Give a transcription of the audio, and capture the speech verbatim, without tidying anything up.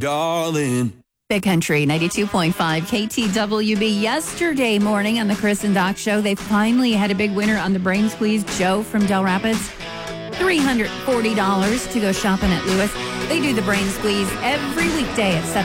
darling. Big Country ninety-two point five K T W B. Yesterday morning on the Chris and Doc Show, they finally had a big winner on the Brain Squeeze. Joe from Del Rapids, three hundred forty dollars to go shopping at Lewis. They do the Brain Squeeze every weekday at seven.